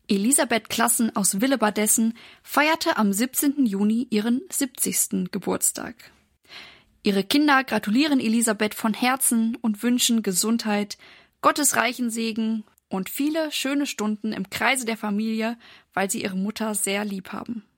Elisabeth Klassen aus Willebadessen feierte am 17. Juni ihren 70. Geburtstag. Ihre Kinder gratulieren Elisabeth von Herzen und wünschen Gesundheit, Gottes reichen Segen und viele schöne Stunden im Kreise der Familie, weil sie ihre Mutter sehr lieb haben.